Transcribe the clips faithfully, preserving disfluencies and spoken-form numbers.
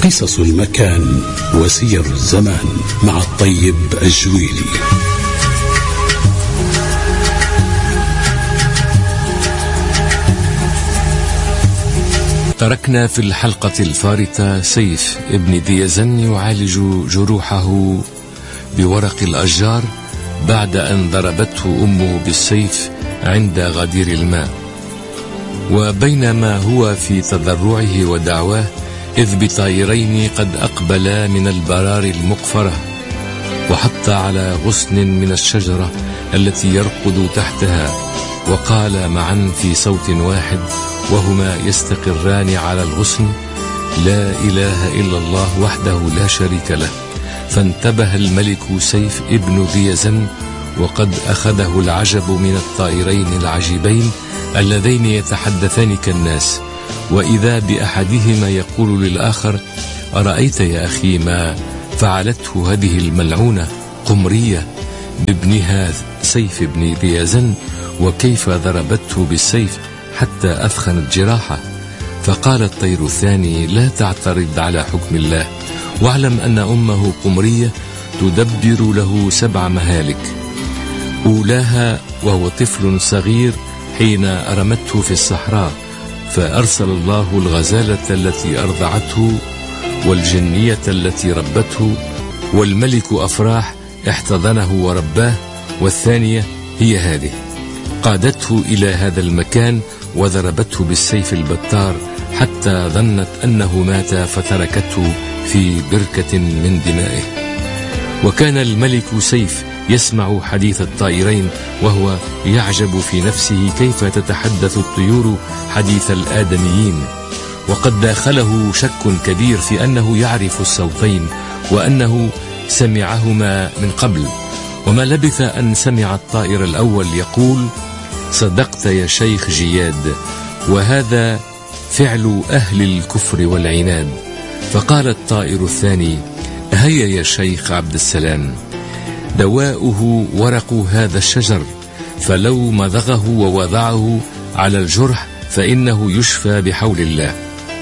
قصص المكان وسير الزمان مع الطيب الجويلي. تركنا في الحلقة الفارطة سيف ابن ديزن يعالج جروحه بورق الأشجار بعد أن ضربته أمه بالسيف عند غدير الماء. وبينما هو في تضرعه ودعواه إذ بطائرين قد أقبلا من البراري المقفرة، وحط على غصن من الشجرة التي يرقد تحتها، وقال معا في صوت واحد وهما يستقران على الغصن: لا إله إلا الله وحده لا شريك له. فانتبه الملك سيف ابن ديزن وقد أخذه العجب من الطائرين العجيبين اللذين يتحدثان كالناس، وإذا بأحدهما يقول للآخر: أرأيت يا أخي ما فعلته هذه الملعونة قمرية بابنها سيف ابن ديزن، وكيف ضربته بالسيف حتى أثخنت جراحه؟ فقال الطير الثاني: لا تعترض على حكم الله، واعلم أن أمه قمرية تدبر له سبع مهالك، أولاها وهو طفل صغير حين أرمته في الصحراء، فأرسل الله الغزالة التي أرضعته والجنية التي ربته، والملك أفراح احتضنه ورباه، والثانية هي هذه قادته إلى هذا المكان وضربته بالسيف البتار حتى ظنت أنه مات فتركته في بركة من دمائه. وكان الملك سيف يسمع حديث الطائرين وهو يعجب في نفسه كيف تتحدث الطيور حديث الآدميين، وقد داخله شك كبير في أنه يعرف الصوتين وأنه سمعهما من قبل. وما لبث أن سمع الطائر الأول يقول: صدقت يا شيخ جياد، وهذا فعل أهل الكفر والعناد. فقال الطائر الثاني: هيا يا شيخ عبد السلام، دواؤه ورق هذا الشجر، فلو مضغه ووضعه على الجرح فإنه يشفى بحول الله.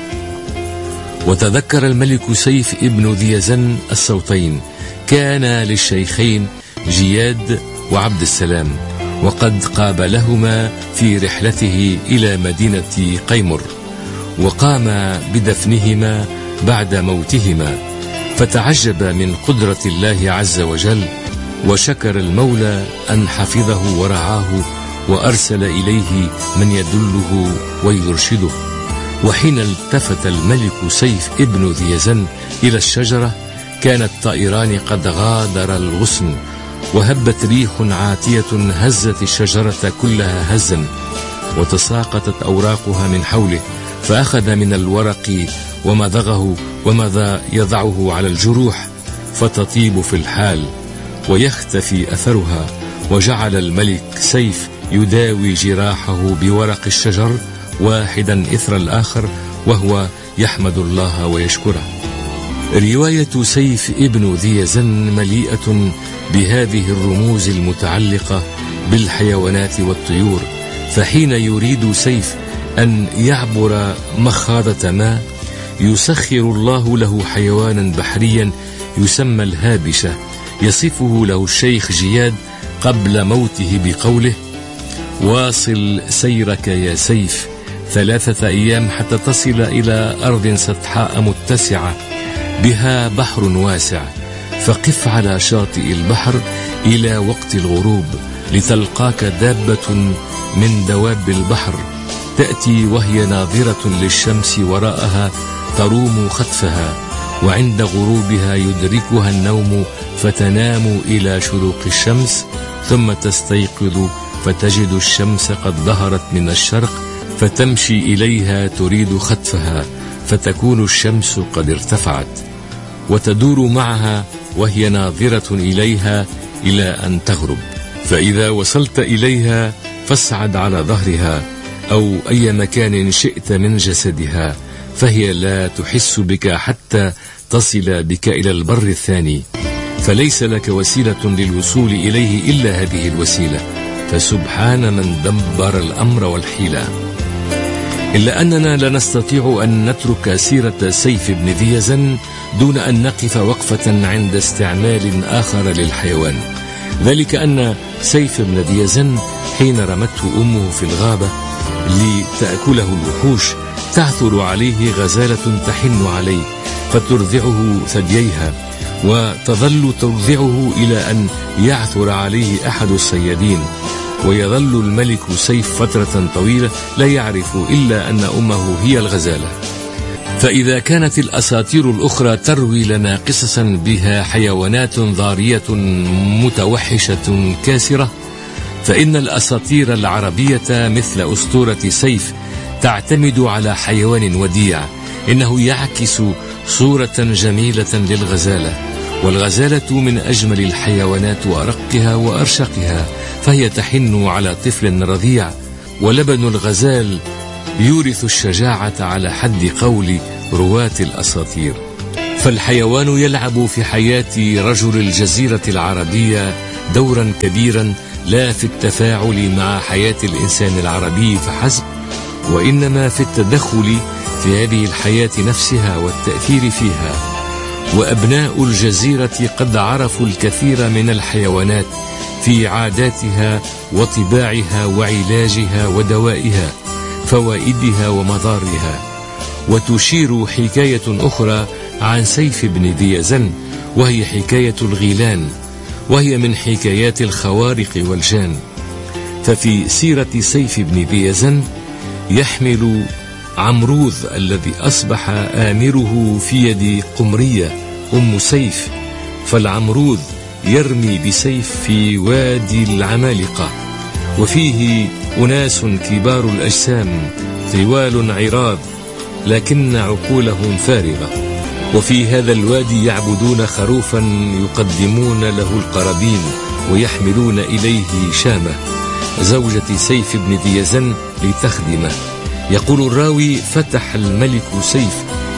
وتذكر الملك سيف ابن ديزن الصوتين، كان للشيخين جياد وعبد السلام، وقد قابلهما في رحلته إلى مدينة قيمر، وقام بدفنهما بعد موتهما، فتعجب من قدرة الله عز وجل، وشكر المولى أن حفظه ورعاه وأرسل إليه من يدله ويرشده. وحين التفت الملك سيف ابن ديزن إلى الشجرة كان الطائران قد غادر الغصن، وهبت ريح عاتية هزت الشجرة كلها هزا، وتساقطت أوراقها من حوله، فأخذ من الورق ومضغه ومضى يضعه على الجروح فتطيب في الحال ويختفي أثرها. وجعل الملك سيف يداوي جراحه بورق الشجر واحدا إثر الآخر، وهو يحمد الله ويشكره. رواية سيف ابن ديزن مليئة بهذه الرموز المتعلقة بالحيوانات والطيور، فحين يريد سيف أن يعبر مخاضة ماء يسخر الله له حيوانا بحريا يسمى الهابشة، يصفه له الشيخ جياد قبل موته بقوله: واصل سيرك يا سيف ثلاثة أيام حتى تصل إلى أرض سطحاء متسعة بها بحر واسع، فقف على شاطئ البحر إلى وقت الغروب لتلقاك دابة من دواب البحر، تأتي وهي ناظرة للشمس وراءها تروم خطفها، وعند غروبها يدركها النوم فتنام إلى شروق الشمس، ثم تستيقظ فتجد الشمس قد ظهرت من الشرق، فتمشي إليها تريد خطفها، فتكون الشمس قد ارتفعت، وتدور معها وهي ناظرة إليها إلى أن تغرب. فإذا وصلت إليها فاصعد على ظهرها أو أي مكان شئت من جسدها، فهي لا تحس بك حتى تصل بك إلى البر الثاني، فليس لك وسيلة للوصول إليه إلا هذه الوسيلة، فسبحان من دبر الأمر والحيلة. إلا أننا لا نستطيع أن نترك سيرة سيف بن ذي يزن دون أن نقف وقفة عند استعمال آخر للحيوان، ذلك أن سيف بن ذي يزن حين رمته أمه في الغابة لتأكله الوحوش تعثر عليه غزالة تحن عليه فترضعه ثدييها، وتظل ترضعه إلى أن يعثر عليه أحد الصيادين، ويظل الملك سيف فترة طويلة لا يعرف إلا أن أمه هي الغزالة. فإذا كانت الأساطير الأخرى تروي لنا قصصا بها حيوانات ضارية متوحشة كاسرة، فإن الأساطير العربية مثل أسطورة سيف تعتمد على حيوان وديع إنه يعكس صورة جميلة للغزالة، والغزالة من أجمل الحيوانات وأرقها وأرشقها، فهي تحن على طفل رضيع، ولبن الغزال يورث الشجاعة على حد قول رواة الأساطير. فالحيوان يلعب في حياة رجل الجزيرة العربية دورا كبيرا، لا في التفاعل مع حياة الإنسان العربي فحسب، وإنما في التدخل في هذه الحياة نفسها والتأثير فيها. وأبناء الجزيرة قد عرفوا الكثير من الحيوانات في عاداتها وطباعها وعلاجها ودوائها، فوائدها ومضارها. وتشير حكاية أخرى عن سيف بن ذي يزن، وهي حكاية الغيلان، وهي من حكايات الخوارق والجان. ففي سيرة سيف بن ذي يزن يحمل عمروذ الذي أصبح آمره في يد قمرية أم سيف، فالعمروذ يرمي بسيف في وادي العمالقة، وفيه أناس كبار الأجسام طوال عراض لكن عقولهم فارغة، وفي هذا الوادي يعبدون خروفا يقدمون له القرابين ويحملون إليه شامة زوجة سيف بن ذي يزن لتخدمه. يقول الراوي: فتح الملك سيف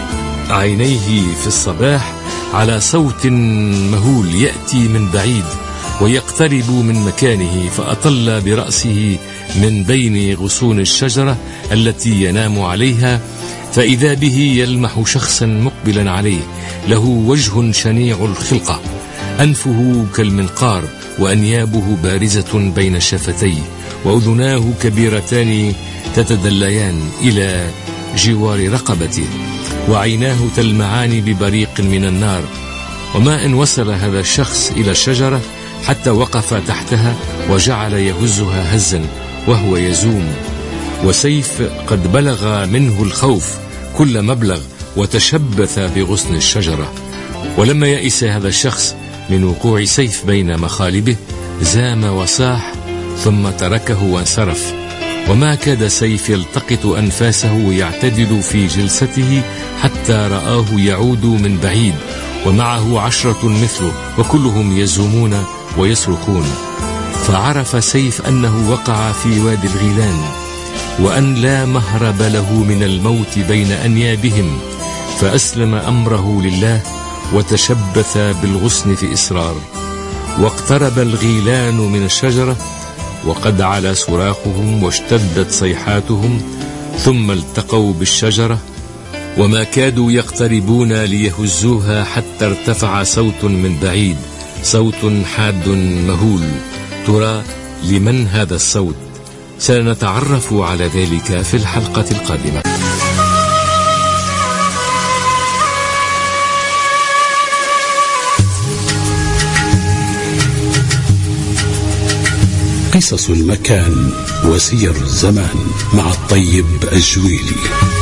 عينيه في الصباح على صوت مهول يأتي من بعيد ويقترب من مكانه، فأطل برأسه من بين غصون الشجرة التي ينام عليها، فإذا به يلمح شخصا مقبلا عليه، له وجه شنيع الخلقة، أنفه كالمنقار، وأنيابه بارزة بين شفتيه، وأذناه كبيرتان تتدليان إلى جوار رقبته، وعيناه تلمعان ببريق من النار. وما إن وصل هذا الشخص إلى الشجرة حتى وقف تحتها وجعل يهزها هزا وهو يزوم، وسيف قد بلغ منه الخوف كل مبلغ وتشبث بغصن الشجرة. ولما يئس هذا الشخص من وقوع سيف بين مخالبه زام وصاح، ثم تركه وانصرف، وما كاد سيف يلتقط أنفاسه ويعتدل في جلسته حتى رآه يعود من بعيد ومعه عشرة مثله، وكلهم يزومون ويصرخون. فعرف سيف أنه وقع في وادي الغيلان، وأن لا مهرب له من الموت بين أنيابهم، فأسلم أمره لله وتشبث بالغصن في إصرار. واقترب الغيلان من الشجرة وقد على صراخهم واشتدت صيحاتهم، ثم التقوا بالشجرة وما كادوا يقتربون ليهزوها حتى ارتفع صوت من بعيد، صوت حاد مهول. ترى لمن هذا الصوت؟ سنتعرف على ذلك في الحلقة القادمة. قصص المكان وسير الزمان مع الطيب الجويلي.